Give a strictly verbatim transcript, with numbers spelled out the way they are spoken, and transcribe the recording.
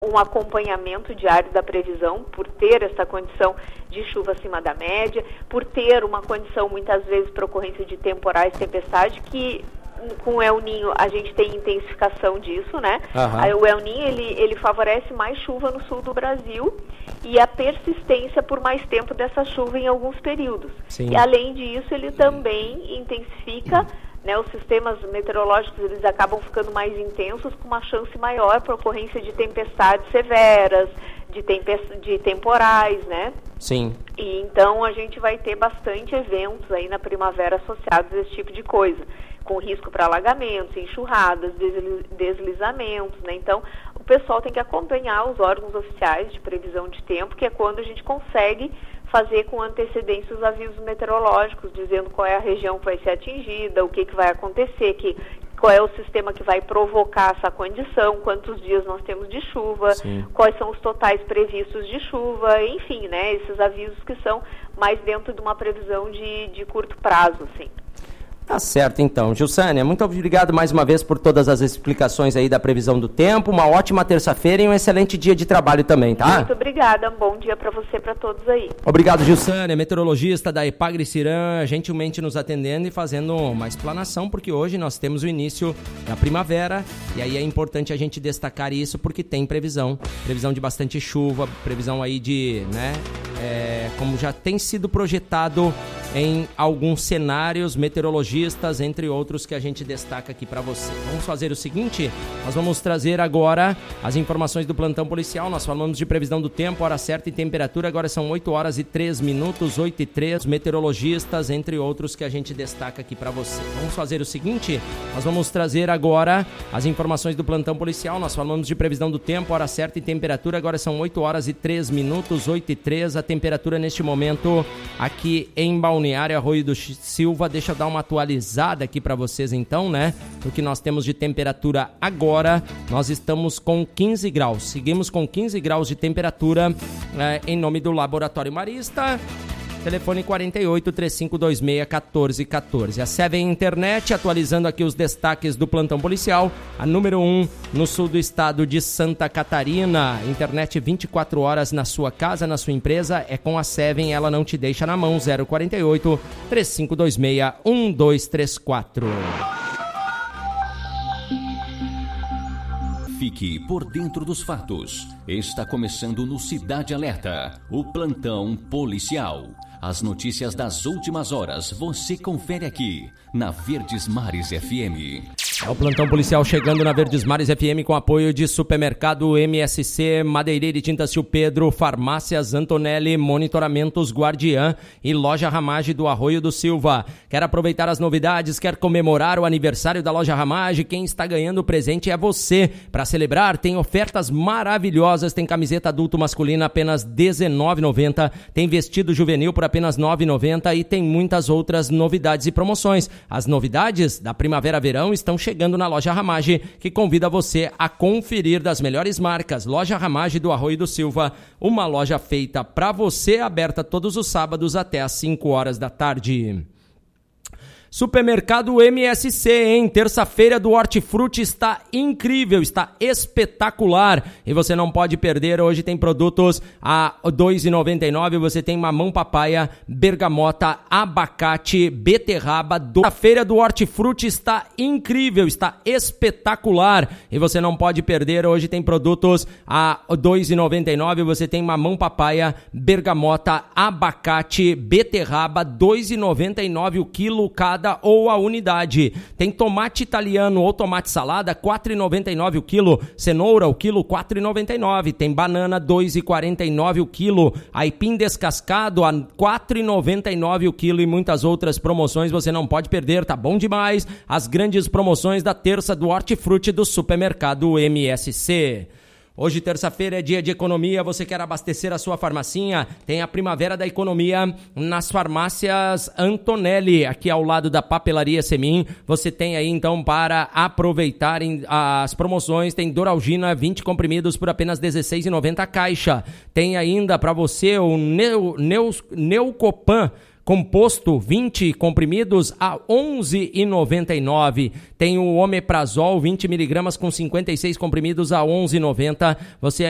um acompanhamento diário da previsão, por ter essa condição de chuva acima da média, por ter uma condição muitas vezes para ocorrência de temporais, tempestade, que com o El Niño a gente tem intensificação disso, né? Uhum. O El Niño ele, ele favorece mais chuva no sul do Brasil e a persistência por mais tempo dessa chuva em alguns períodos. Sim. E além disso, ele também intensifica, né, os sistemas meteorológicos, eles acabam ficando mais intensos, com uma chance maior para ocorrência de tempestades severas, de, tempest- de temporais, né? Sim. E então a gente vai ter bastante eventos aí na primavera associados a esse tipo de coisa, com risco para alagamentos, enxurradas, desli- deslizamentos, né? Então o pessoal tem que acompanhar os órgãos oficiais de previsão de tempo, que é quando a gente consegue fazer com antecedência os avisos meteorológicos, dizendo qual é a região que vai ser atingida, o que, que vai acontecer, que, qual é o sistema que vai provocar essa condição, quantos dias nós temos de chuva, Sim. quais são os totais previstos de chuva, enfim, né, esses avisos que são mais dentro de uma previsão de, de curto prazo, assim. Tá certo, então. Gilsânia, muito obrigado mais uma vez por todas as explicações aí da previsão do tempo. Uma ótima terça-feira e um excelente dia de trabalho também, tá? Muito obrigada. Um bom dia para você e para todos aí. Obrigado, Gilsânia, meteorologista da Epagre Cirã, gentilmente nos atendendo e fazendo uma explanação, porque hoje nós temos o início da primavera e aí é importante a gente destacar isso porque tem previsão. Previsão de bastante chuva, previsão aí de, né, é, como já tem sido projetado em alguns cenários meteorologistas, entre outros que a gente destaca aqui para você. Vamos fazer o seguinte, nós vamos trazer agora as informações do plantão policial. Nós falamos de previsão do tempo, hora certa e temperatura, agora são oito horas e três minutos, oito e três, meteorologistas, entre outros que a gente destaca aqui para você. Vamos fazer o seguinte, nós vamos trazer agora as informações do plantão policial. Nós falamos de previsão do tempo, hora certa e temperatura, agora são oito horas e três minutos, oito e três, a temperatura neste momento aqui em Balneário Arroio do Silva. Deixa eu dar uma atualizada aqui para vocês então, né? O que nós temos de temperatura agora, nós estamos com quinze graus. Seguimos com quinze graus de temperatura é, em nome do Laboratório Marista. Telefone quarenta e oito, três cinco dois seis, um quatro um quatro. A Seven Internet, atualizando aqui os destaques do plantão policial. A número um no sul do estado de Santa Catarina. Internet vinte e quatro horas na sua casa, na sua empresa. É com a Seven, ela não te deixa na mão. zero quarenta e oito, três cinco dois seis, um dois três quatro. Fique por dentro dos fatos. Está começando no Cidade Alerta, o plantão policial. As notícias das últimas horas você confere aqui na Verdes Mares F M. É o plantão policial chegando na Verdes Mares F M com apoio de Supermercado M S C, Madeireira e Tintas Tio Pedro, Farmácias Antonelli, Monitoramentos Guardiã e Loja Ramage do Arroio do Silva. Quer aproveitar as novidades? Quer comemorar o aniversário da Loja Ramage? Quem está ganhando o presente é você. Para celebrar, tem ofertas maravilhosas. Tem camiseta adulto masculina apenas dezenove reais e noventa centavos. Tem vestido juvenil por apenas nove reais e noventa centavos. E tem muitas outras novidades e promoções. As novidades da primavera-verão estão chegando na Loja Ramage, que convida você a conferir das melhores marcas. Loja Ramage do Arroio do Silva, uma loja feita para você, aberta todos os sábados até às cinco horas da tarde. Supermercado M S C, hein? Terça-feira do Hortifruti está incrível, está espetacular e você não pode perder. Hoje tem produtos a dois reais e noventa e nove centavos, você tem mamão papaya, bergamota, abacate, beterraba. Terça-feira do Hortifruti está incrível, está espetacular e você não pode perder. Hoje tem produtos a dois reais e noventa e nove centavos, você tem mamão papaya, bergamota, abacate, beterraba, dois reais e noventa e nove centavos o quilo cada ou a unidade. Tem tomate italiano ou tomate salada, quatro reais e noventa e nove centavos o quilo. Cenoura, o quilo, quatro reais e noventa e nove centavos. Tem banana, dois reais e quarenta e nove centavos o quilo. Aipim descascado, a quatro reais e noventa e nove centavos o quilo. E muitas outras promoções você não pode perder, tá bom demais? As grandes promoções da terça do Hortifruti do Supermercado M S C. Hoje, terça-feira, é dia de economia. Você quer abastecer a sua farmacinha? Tem a Primavera da Economia nas farmácias Antonelli, aqui ao lado da Papelaria Semin. Você tem aí, então, para aproveitarem as promoções. Tem Doralgina, vinte comprimidos por apenas dezesseis reais e noventa centavos a caixa. Tem ainda para você o Neu, Neu, Neucopan, composto, vinte comprimidos a onze reais e noventa e nove centavos. Tem o Omeprazol, vinte miligramas com cinquenta e seis comprimidos a onze reais e noventa centavos. Você